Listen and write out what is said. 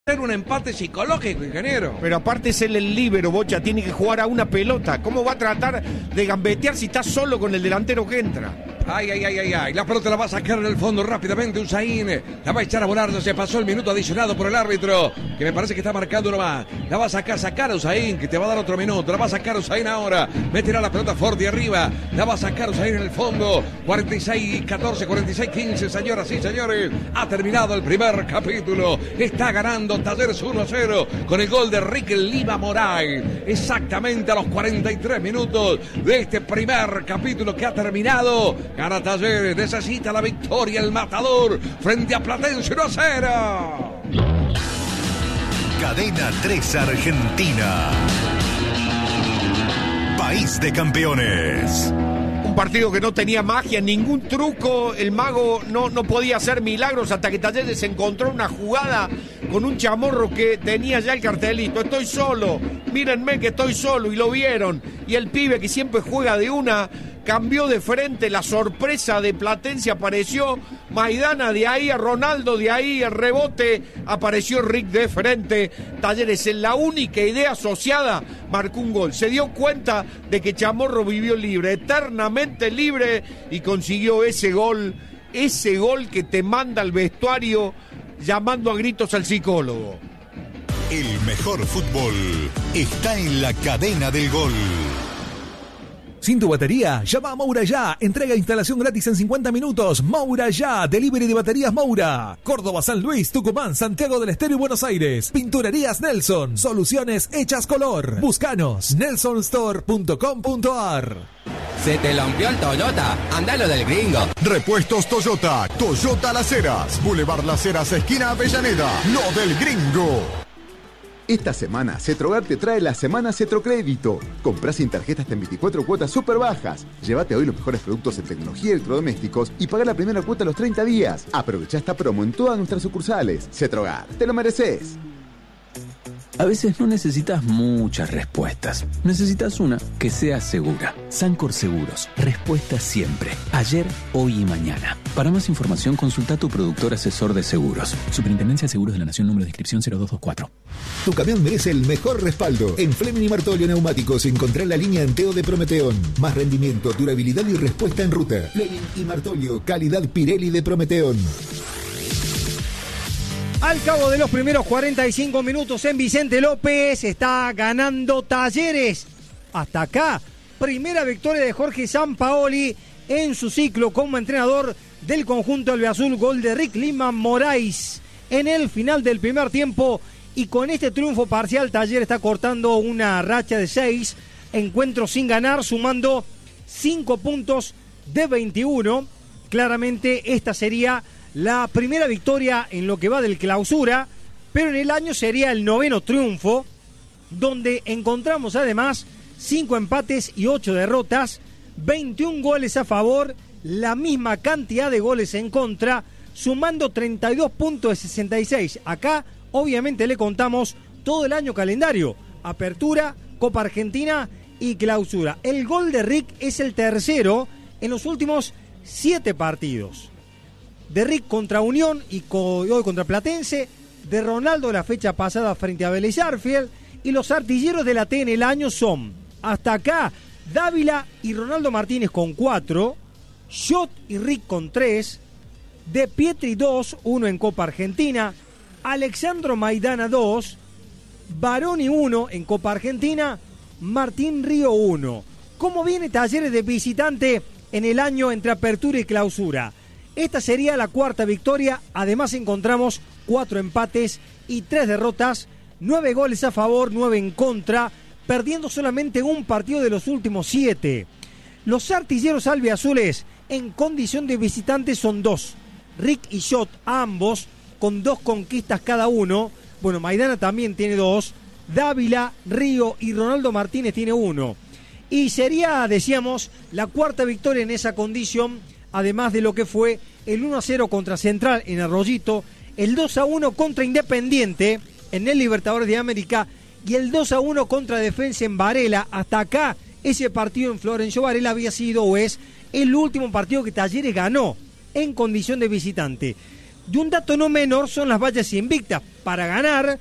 Ser un empate psicológico, ingeniero. Pero aparte es él el líbero, Bocha, tiene que jugar a una pelota. ¿Cómo va a tratar de gambetear si está solo con el delantero que entra? Ay. La pelota la va a sacar en el fondo rápidamente Usain. La va a echar a volar. Ya se pasó el minuto adicionado por el árbitro, que me parece que está marcando uno más. La va a sacar a Usain, que te va a dar otro minuto. La va a sacar Usain ahora. Meterá la pelota Forti arriba. La va a sacar Usain en el fondo. 46-14, 46-15, señoras y señores. Ha terminado el primer capítulo. Está ganando Talleres 1-0 con el gol de Rick Lima Moray. Exactamente a los 43 minutos de este primer capítulo que ha terminado. Gana Talleres, necesita la victoria el Matador frente a Platense 1-0. Cadena 3 Argentina. País de campeones. Un partido que no tenía magia, ningún truco, el mago no podía hacer milagros hasta que Talleres encontró una jugada con un Chamorro que tenía ya el cartelito, estoy solo, mírenme que estoy solo, y lo vieron, y el pibe que siempre juega de una, cambió de frente, la sorpresa de Platense apareció, Maidana de ahí, a Ronaldo de ahí, el rebote, apareció Rick de frente, Talleres en la única idea asociada marcó un gol, se dio cuenta de que Chamorro vivió libre, eternamente libre, y consiguió ese gol que te manda al vestuario llamando a gritos al psicólogo. El mejor fútbol está en la cadena del gol. ¿Sin tu batería? Llama a Moura Ya. Entrega e instalación gratis en 50 minutos. Moura Ya. Delivery de baterías Moura. Córdoba, San Luis, Tucumán, Santiago del Estero y Buenos Aires. Pinturerías Nelson. Soluciones hechas color. Búscanos. nelsonstore.com.ar. ¿Se te lampió el Toyota? Andalo del gringo. Repuestos Toyota. Toyota Las Heras. Boulevard Las Heras, esquina Avellaneda. Lo del gringo. Esta semana, Cetrogar te trae la semana Cetrocrédito. Comprá sin tarjetas hasta en 24 cuotas súper bajas. Llévate hoy los mejores productos en tecnología y electrodomésticos y pagá la primera cuota a los 30 días. Aprovechá esta promo en todas nuestras sucursales. Cetrogar, te lo mereces. A veces no necesitas muchas respuestas. Necesitas una que sea segura. Sancor Seguros. Respuesta siempre. Ayer, hoy y mañana. Para más información, consulta a tu productor asesor de seguros. Superintendencia de Seguros de la Nación, número de inscripción 0224. Tu camión merece el mejor respaldo. En Fleming y Martolio Neumáticos encontrá la línea Anteo de Prometeón. Más rendimiento, durabilidad y respuesta en ruta. Fleming y Martolio, calidad Pirelli de Prometeón. Al cabo de los primeros 45 minutos en Vicente López, está ganando Talleres. Hasta acá, primera victoria de Jorge Sampaoli en su ciclo como entrenador del conjunto albiazul. Gol de Rick Lima Moraes en el final del primer tiempo. Y con este triunfo parcial, Talleres está cortando una racha de 6 encuentros sin ganar, sumando 5 puntos de 21. Claramente esta sería la primera victoria en lo que va del clausura, pero en el año sería el 9º triunfo, donde encontramos además 5 empates y 8 derrotas, 21 goles a favor, la misma cantidad de goles en contra, sumando 32 puntos de 66. Acá obviamente le contamos todo el año calendario, apertura, Copa Argentina y clausura. El gol de Rick es el tercero en los últimos 7 partidos. De Rick contra Unión y hoy contra Platense, de Ronaldo la fecha pasada frente a Vélez Sarsfield, y los artilleros de la T en el año son, hasta acá, Dávila y Ronaldo Martínez con 4, Schott y Rick con 3, De Pietri 2, 1 en Copa Argentina, Alexandro Maidana 2, Baroni 1 en Copa Argentina, Martín Río 1. ¿Cómo viene Talleres de visitante en el año entre apertura y clausura? Esta sería la 4ª victoria, además encontramos 4 empates y 3 derrotas, 9 goles a favor, 9 en contra, perdiendo solamente un partido de los últimos 7. Los artilleros albiazules en condición de visitantes son 2, Rick y Schott, ambos con 2 conquistas cada uno. Bueno, Maidana también tiene 2, Dávila, Río y Ronaldo Martínez tiene 1. Y sería, decíamos, la 4ª victoria en esa condición, además de lo que fue el 1-0 contra Central en Arroyito, el 2-1 contra Independiente en el Libertadores de América y el 2-1 contra Defensa en Varela. Hasta acá, ese partido en Florencio Varela había sido o es el último partido que Talleres ganó en condición de visitante. Y un dato no menor son las vallas invictas. Para ganar